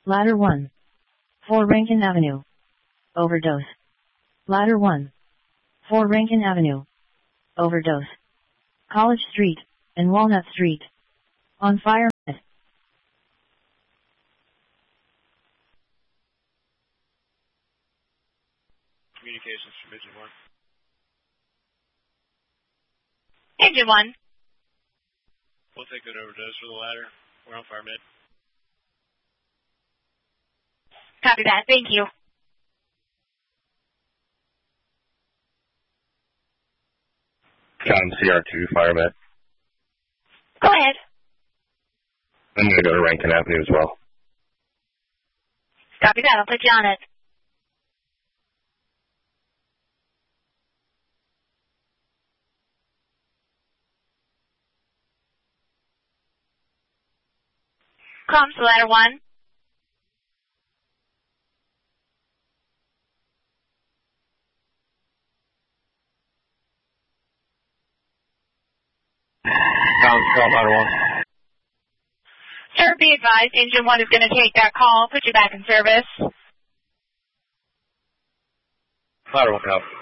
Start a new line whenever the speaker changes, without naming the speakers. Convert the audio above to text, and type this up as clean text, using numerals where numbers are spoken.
Ladder 1. 4 Rankin Avenue. Overdose. Ladder 1. 4 Rankin Avenue. Overdose. College Street, and Walnut Street. On fire.
Communications from Engine 1.
Engine 1.
We'll take that overdose for the ladder. We're on fire mid.
Copy that. Thank you.
John, CR2, fire med.
Go ahead.
I'm going to go to Rankin Avenue as well.
Copy that. I'll put you on it. Comms to ladder 1.
Comms, ladder 1.
Sir, be advised, Engine 1 is going to take that call, put you back in service.
Ladder 1 out.